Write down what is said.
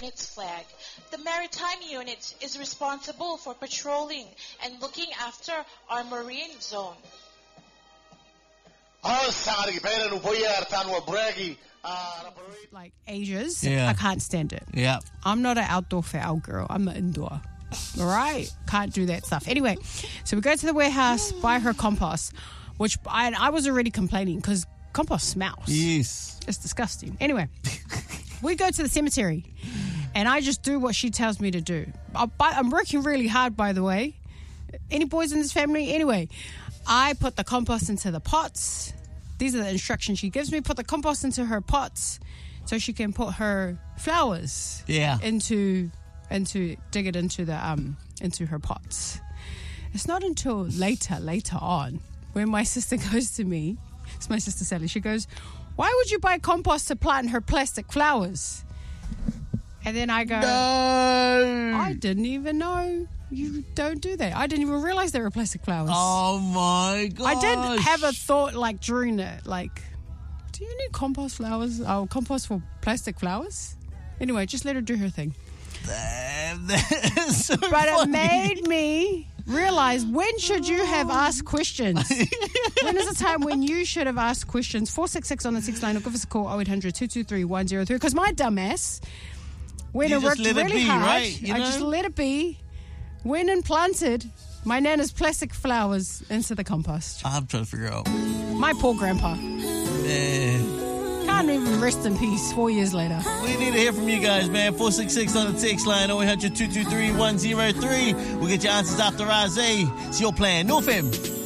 unit's flag. The Maritime Unit is responsible for patrolling and looking after our marine zone. Like Asia's, I can't stand it. Yeah. I'm not an outdoor fowl girl. I'm an indoor. All right? Can't do that stuff. Anyway, so we go to the warehouse, buy her compost, which I was already complaining because compost smells. Yes. It's disgusting. Anyway, we go to the cemetery and I just do what she tells me to do. I'm working really hard, by the way. Any boys in this family? Anyway, I put the compost into the pots. These are the instructions she gives me. Put the compost into her pots so she can put her flowers into dig it into the into her pots. It's not until later on when my sister goes to me. It's my sister Sally. She goes, "Why would you buy compost to plant her plastic flowers?" And then I go, "No, I didn't even know you don't do that. I didn't even realize they were plastic flowers." Oh my god! I did have a thought like during it, like, do you need compost flowers? Oh, compost for plastic flowers? Anyway, just let her do her thing. That is so but funny. It made me realize, when should you have asked questions? When is the time when you should have asked questions? 466 on the 6 line, or give us a call 0800 223 103. Because my dumbass went and worked really hard. Right? I just let it be. Went and planted my nana's plastic flowers into the compost. I'm trying to figure out. My poor grandpa. Man. Can't even rest in peace 4 years later. We need to hear from you guys, man. 466 on the text line, 0800 223 103. We'll get your answers after Isaiah. It's your plan. North FM.